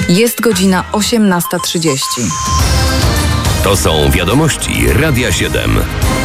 Jest godzina 18:30. To są wiadomości Radia 7.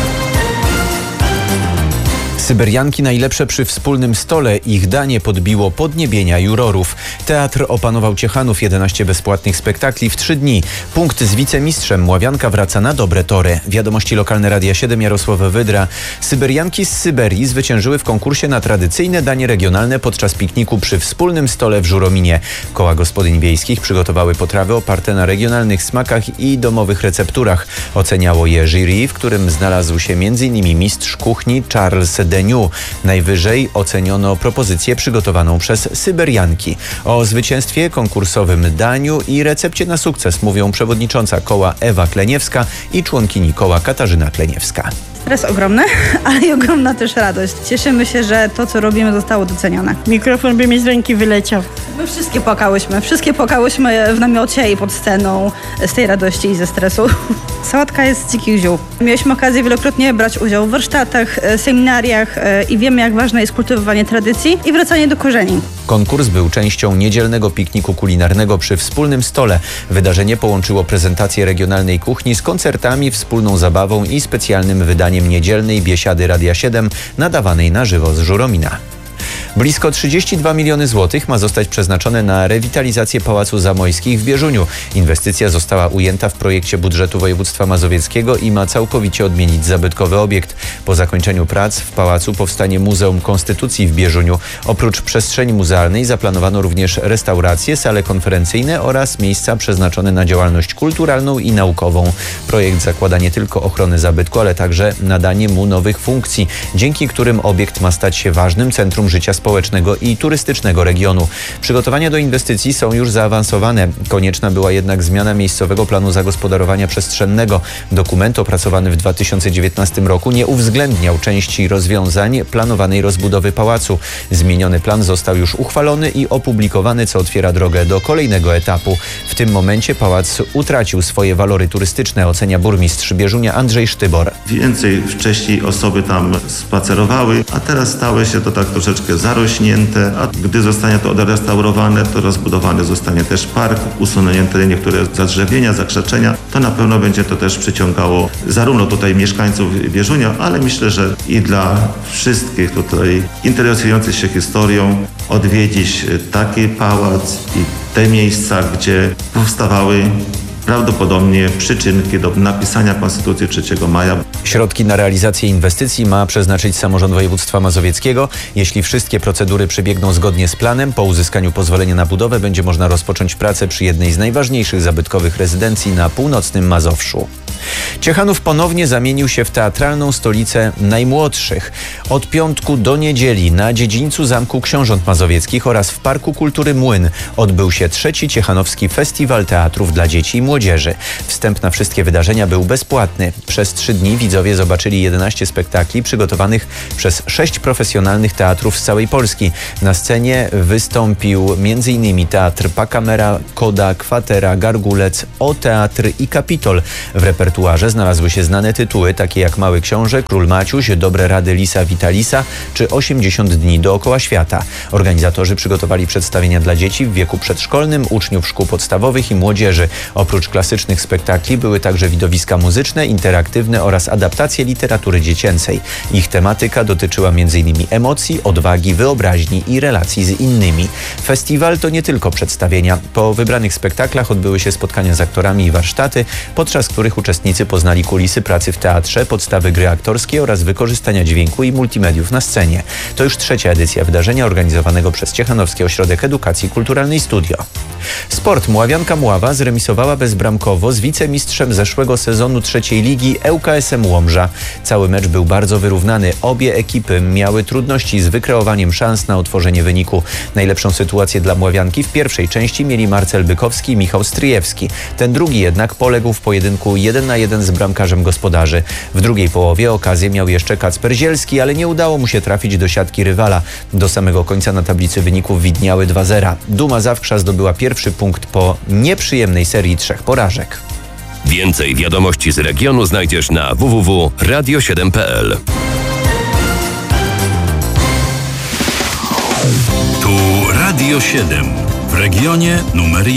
Syberianki najlepsze przy wspólnym stole. Ich danie podbiło podniebienia jurorów. Teatr opanował Ciechanów. 11 bezpłatnych spektakli w 3 dni. Punkt z wicemistrzem. Mławianka wraca na dobre tory. Wiadomości lokalne Radia 7, Jarosław Wydra. Syberianki z Syberii zwyciężyły w konkursie na tradycyjne danie regionalne podczas pikniku przy wspólnym stole w Żurominie. Koła gospodyń wiejskich przygotowały potrawy oparte na regionalnych smakach i domowych recepturach. Oceniało je jury, w którym znalazł się m.in. mistrz kuchni Charles Deniu. Najwyżej oceniono propozycję przygotowaną przez Syberianki. O zwycięstwie, konkursowym daniu i recepcie na sukces mówią przewodnicząca koła Ewa Kleniewska i członkini koła Katarzyna Kleniewska. Stres ogromny, ale i ogromna też radość. Cieszymy się, że to, co robimy, zostało docenione. Mikrofon by mi z ręki wyleciał. My wszystkie płakałyśmy w namiocie i pod sceną z tej radości i ze stresu. Sałatka jest z dzikich ziół. Mieliśmy okazję wielokrotnie brać udział w warsztatach, seminariach i wiemy, jak ważne jest kultywowanie tradycji i wracanie do korzeni. Konkurs był częścią niedzielnego pikniku kulinarnego przy wspólnym stole. Wydarzenie połączyło prezentację regionalnej kuchni z koncertami, wspólną zabawą i specjalnym wydaniem niedzielnej biesiady Radia 7 nadawanej na żywo z Żuromina. Blisko 32 miliony złotych ma zostać przeznaczone na rewitalizację Pałacu Zamojskich w Bieżuniu. Inwestycja została ujęta w projekcie budżetu województwa mazowieckiego i ma całkowicie odmienić zabytkowy obiekt. Po zakończeniu prac w pałacu powstanie Muzeum Konstytucji w Bieżuniu. Oprócz przestrzeni muzealnej zaplanowano również restauracje, sale konferencyjne oraz miejsca przeznaczone na działalność kulturalną i naukową. Projekt zakłada nie tylko ochronę zabytku, ale także nadanie mu nowych funkcji, dzięki którym obiekt ma stać się ważnym centrum życia społecznego i turystycznego regionu. Przygotowania do inwestycji są już zaawansowane. Konieczna była jednak zmiana miejscowego planu zagospodarowania przestrzennego. Dokument opracowany w 2019 roku nie uwzględniał części rozwiązań planowanej rozbudowy pałacu. Zmieniony plan został już uchwalony i opublikowany, co otwiera drogę do kolejnego etapu. W tym momencie pałac utracił swoje walory turystyczne, ocenia burmistrz Bieżunia Andrzej Sztybor. Więcej wcześniej osoby tam spacerowały, a teraz stało się to tak troszeczkę zarośnięte, a gdy zostanie to odrestaurowane, to rozbudowany zostanie też park, usunięte niektóre zadrzewienia, zakrzaczenia. To na pewno będzie to też przyciągało zarówno tutaj mieszkańców Bieżunia, ale myślę, że i dla wszystkich tutaj interesujących się historią odwiedzić taki pałac i te miejsca, gdzie powstawały prawdopodobnie przyczynki do napisania Konstytucji 3 maja. Środki na realizację inwestycji ma przeznaczyć samorząd województwa mazowieckiego. Jeśli wszystkie procedury przebiegną zgodnie z planem, po uzyskaniu pozwolenia na budowę będzie można rozpocząć pracę przy jednej z najważniejszych zabytkowych rezydencji na północnym Mazowszu. Ciechanów ponownie zamienił się w teatralną stolicę najmłodszych. Od piątku do niedzieli na dziedzińcu Zamku Książąt Mazowieckich oraz w Parku Kultury Młyn odbył się 3. Ciechanowski Festiwal Teatrów dla Dzieci i Młodzieży. Wstęp na wszystkie wydarzenia był bezpłatny. Przez 3 dni widzowie zobaczyli 11 spektakli przygotowanych przez 6 profesjonalnych teatrów z całej Polski. Na scenie wystąpił m.in. Teatr Pakamera, Koda, Kwatera, Gargulec, O Teatr i Kapitol. W repertuarze znalazły się znane tytuły takie jak Mały Książę, Król Maciuś, Dobre Rady Lisa Vitalisa czy 80 dni dookoła świata. Organizatorzy przygotowali przedstawienia dla dzieci w wieku przedszkolnym, uczniów szkół podstawowych i młodzieży. Oprócz klasycznych spektakli były także widowiska muzyczne, interaktywne oraz adaptacje literatury dziecięcej. Ich tematyka dotyczyła m.in. emocji, odwagi, wyobraźni i relacji z innymi. Festiwal to nie tylko przedstawienia. Po wybranych spektaklach odbyły się spotkania z aktorami i warsztaty, podczas których uczestnicy poznali kulisy pracy w teatrze, podstawy gry aktorskiej oraz wykorzystania dźwięku i multimediów na scenie. To już 3. edycja wydarzenia organizowanego przez Ciechanowski Ośrodek Edukacji Kulturalnej Studio. Sport. Mławianka Mława zremisowała bezbramkowo z wicemistrzem zeszłego sezonu 3. ligi ŁKS-em Łomża. Cały mecz był bardzo wyrównany. Obie ekipy miały trudności z wykreowaniem szans na otworzenie wyniku. Najlepszą sytuację dla Mławianki w pierwszej części mieli Marcel Bykowski i Michał Stryjewski. Ten drugi jednak poległ w pojedynku 1-1 z bramkarzem gospodarzy. W drugiej połowie okazję miał jeszcze Kacper Zielski, ale nie udało mu się trafić do siatki rywala. Do samego końca na tablicy wyników widniały 2-0. Duma Zawksza zdobyła pierwszy punkt po nieprzyjemnej serii 3 porażek. Więcej wiadomości z regionu znajdziesz na www.radio7.pl. Tu Radio 7 w regionie numer 1.